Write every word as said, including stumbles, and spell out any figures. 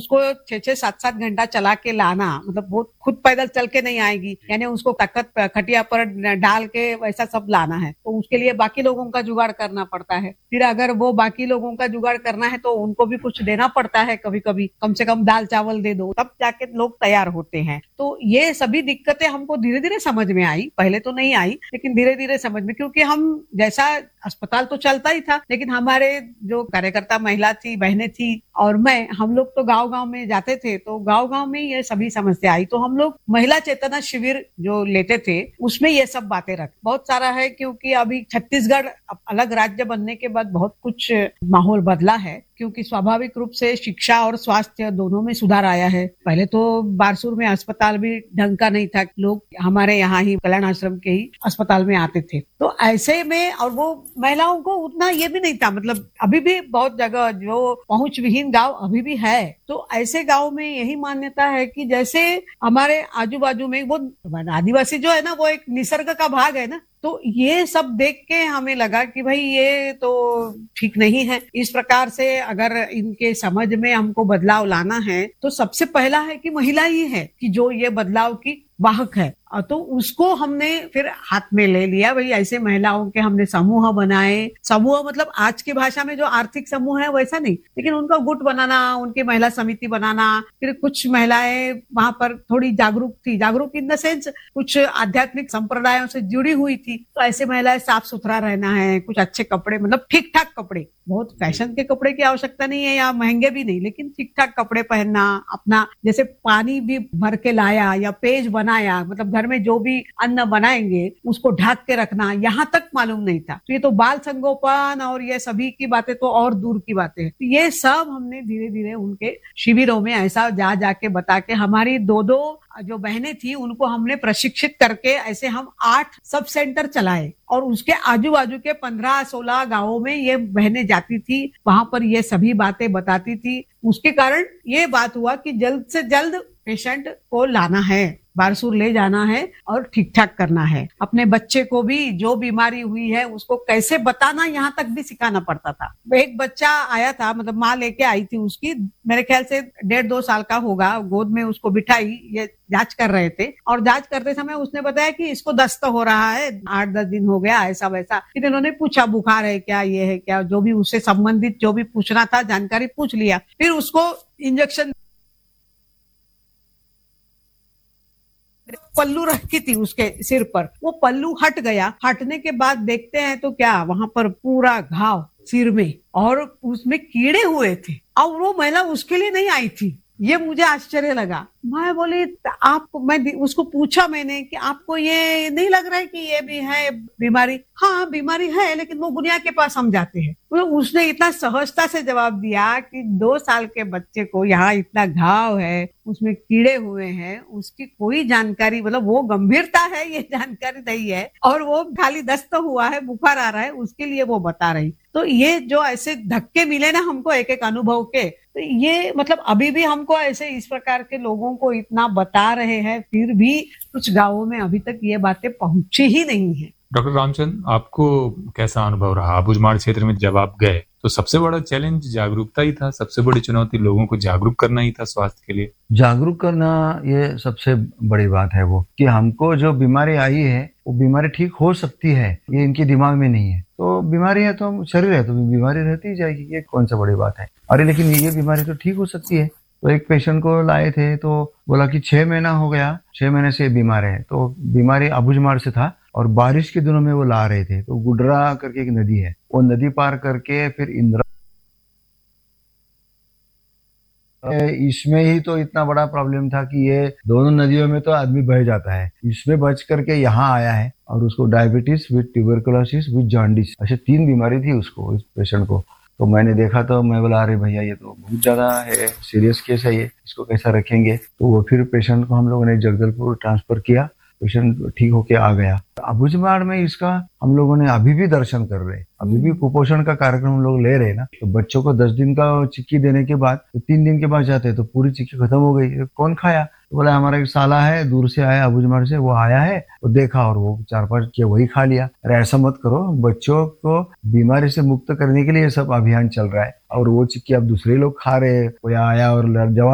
उसको छह छह सात सात घंटा चला के लाना, मतलब वो खुद पैदल चल के नहीं आएगी, यानी उसको तख्त खटिया पर डाल के वैसा सब लाना है, तो उसके लिए बाकी लोगों का जुगाड़ करना पड़ता है। फिर अगर वो बाकी लोगों का जुगाड़ करना है तो उनको भी कुछ देना पड़ता है, कभी कभी कम से कम दाल चावल दे दो, तब जाके लोग तैयार होते हैं। तो ये सभी दिक्कतें हमको धीरे धीरे समझ में आई, पहले तो नहीं आई लेकिन धीरे धीरे समझ में, क्योंकि हम जैसा अस्पताल तो चलता ही था, लेकिन हमारे जो कार्यकर्ता महिला थी, बहनें थी और मैं, हम लोग तो गांव गांव में जाते थे, तो गांव गांव में ये सभी समस्या आई, तो हम लोग महिला चेतना शिविर जो लेते थे उसमें ये सब बातें रख बहुत सारा है, क्योंकि अभी छत्तीसगढ़ अलग राज्य बनने के बाद बहुत कुछ माहौल बदला है, क्योंकि स्वाभाविक रूप से शिक्षा और स्वास्थ्य दोनों में सुधार आया है। पहले तो बारसूर में अस्पताल भी ढंग का नहीं था, लोग हमारे यहाँ ही कल्याण आश्रम के ही अस्पताल में आते थे, तो ऐसे में, और वो महिलाओं को उतना ये भी नहीं था, मतलब अभी भी बहुत जगह जो पहुंच विहीन गांव अभी भी है, तो ऐसे गांव में यही मान्यता है कि जैसे हमारे आजू बाजू में वो आदिवासी जो है ना, वो एक निसर्ग का भाग है ना, तो ये सब देख के हमें लगा कि भाई ये तो ठीक नहीं है। इस प्रकार से अगर इनके समझ में हमको बदलाव लाना है तो सबसे पहला है कि महिला ही है कि जो ये बदलाव की वाहक है, तो उसको हमने फिर हाथ में ले लिया। भाई ऐसे महिलाओं के हमने समूह बनाए, समूह मतलब आज की भाषा में जो आर्थिक समूह है वैसा नहीं, लेकिन उनका गुट बनाना, उनकी महिला समिति बनाना। फिर कुछ महिलाएं वहां पर थोड़ी जागरूक थी, जागरूक इन द सेंस कुछ आध्यात्मिक संप्रदायों से जुड़ी हुई थी, तो ऐसे महिलाएं साफ सुथरा रहना है, कुछ अच्छे कपड़े, मतलब ठीक ठाक कपड़े, बहुत फैशन के कपड़े की आवश्यकता नहीं है या महंगे भी नहीं, लेकिन ठीक ठाक कपड़े पहनना, अपना जैसे पानी भी भर के लाया या पेज बनाया, मतलब घर में जो भी अन्न बनाएंगे उसको ढक के रखना, यहाँ तक मालूम नहीं था। तो ये तो बाल संगोपन और ये सभी की बातें तो और दूर की बातें हैं। तो ये सब हमने धीरे धीरे उनके शिविरों में ऐसा जा जाके बता के, हमारी दो दो जो बहनें थी उनको हमने प्रशिक्षित करके ऐसे हम आठ सब सेंटर चलाए, और उसके आजू बाजू के पंद्रह सोलह गांवों में ये बहनें जाती थी, वहां पर ये सभी बातें बताती थी। उसके कारण ये बात हुआ कि जल्द से जल्द पेशेंट को लाना है, बारसूर ले जाना है और ठीक ठाक करना है। अपने बच्चे को भी जो बीमारी हुई है उसको कैसे बताना, यहाँ तक भी सिखाना पड़ता था। एक बच्चा आया था, मतलब माँ लेके आई थी उसकी, मेरे ख्याल से डेढ़ दो साल का होगा, गोद में उसको बिठाई, ये जांच कर रहे थे, और जांच करते समय उसने बताया कि इसको दस्त हो रहा है, आठ दस दिन हो गया, ऐसा वैसा। फिर इन्होंने पूछा बुखार है क्या, ये है क्या, जो भी उससे संबंधित जो भी पूछना था जानकारी पूछ लिया। फिर उसको इंजेक्शन, पल्लू रखी थी उसके सिर पर, वो पल्लू हट गया। हटने के बाद देखते हैं तो क्या, वहां पर पूरा घाव सिर में, और उसमें कीड़े हुए थे, और वो महिला उसके लिए नहीं आई थी। ये मुझे आश्चर्य लगा। मैं बोली आप, मैं उसको पूछा मैंने कि आपको ये नहीं लग रहा है कि ये भी है बीमारी? हाँ बीमारी है, लेकिन वो गुनिया के पास हम जाते हैं। तो उसने इतना सहजता से जवाब दिया कि दो साल के बच्चे को यहाँ इतना घाव है, उसमें कीड़े हुए हैं, उसकी कोई जानकारी, मतलब वो गंभीरता है ये जानकारी नहीं है, और वो खाली दस्त हुआ है, बुखार आ रहा है, उसके लिए वो बता रही। तो ये जो ऐसे धक्के मिले ना हमको एक एक अनुभव के, तो ये मतलब अभी भी हमको ऐसे इस प्रकार के लोगों को इतना बता रहे हैं, फिर भी कुछ गांवों में अभी तक ये बातें पहुंची ही नहीं है। डॉक्टर रामचंद, आपको कैसा अनुभव रहा अबूझमाड़ क्षेत्र में जब आप गए? तो सबसे बड़ा चैलेंज जागरूकता ही था, सबसे बड़ी चुनौती लोगों को जागरूक करना ही था स्वास्थ्य के लिए। जागरूक करना ये सबसे बड़ी बात है, वो कि हमको जो बीमारी आई है वो बीमारी ठीक हो सकती है, ये इनके दिमाग में नहीं है। तो बीमारी है तो शरीर है तो बीमारी रहती ही जाएगी, ये कौन सा बड़ी बात है। अरे लेकिन ये बीमारी तो ठीक हो सकती है। तो एक पेशेंट को लाए थे तो बोला कि छह महीना हो गया, छह महीने से बीमार है। तो बीमारी अबूझमाड़ से था, और बारिश के दिनों में वो ला रहे थे। तो गुडरा करके एक नदी है, वो नदी पार करके फिर इंदिरा, इसमें ही तो इतना बड़ा प्रॉब्लम था कि ये दोनों नदियों में तो आदमी बह जाता है, इसमें बच करके यहाँ आया है। और उसको diabetes with tuberculosis with jaundice, ऐसे तीन बीमारी थी उसको, इस पेशेंट को। तो मैंने देखा तो मैं बोला अरे भैया ये तो बहुत ज्यादा है, सीरियस केस है ये, इसको कैसा रखेंगे। तो वो फिर पेशेंट को हम लोगों ने जगदलपुर ट्रांसफर किया, पेशेंट ठीक होके आ गया। अबूझमाड़ में इसका हम लोगों ने अभी भी दर्शन कर रहे, अभी भी कुपोषण का कार्यक्रम हम लोग ले रहे ना। तो बच्चों को दस दिन का चिक्की देने के बाद तो तीन दिन के बाद जाते तो पूरी चिक्की खत्म हो गई। कौन खाया? तो बोला हमारा एक साला है, दूर से आया अबूझमाड़ से, वो आया है, वो देखा और वो चार पांच के वही खा लिया। अरे ऐसा मत करो, बच्चों को बीमारी से मुक्त करने के लिए सब अभियान चल रहा है, और वो चिक्की अब दूसरे लोग खा रहे, कोई आया और जवान